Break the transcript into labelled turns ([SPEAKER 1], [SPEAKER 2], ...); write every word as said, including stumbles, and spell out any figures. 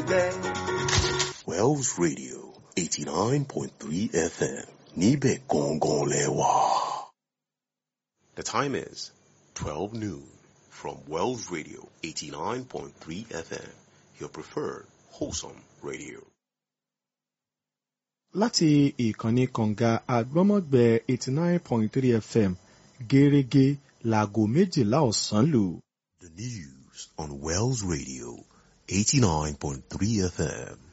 [SPEAKER 1] gbẹgbẹ.
[SPEAKER 2] Wells Radio eighty-nine point three F M. Níbẹ̀ gangan lẹ́wà. The time is twelve noon from Wells Radio eighty-nine point three F M, your preferred wholesome radio.
[SPEAKER 3] Láti ìkànnì kànga àgbọ́mọ̀gbẹ́ eighty-nine point three F M gẹ́rẹ́gẹ́ láago méjìlá ọ̀sán lù.
[SPEAKER 2] The news on Wells Radio eighty-nine point three F M.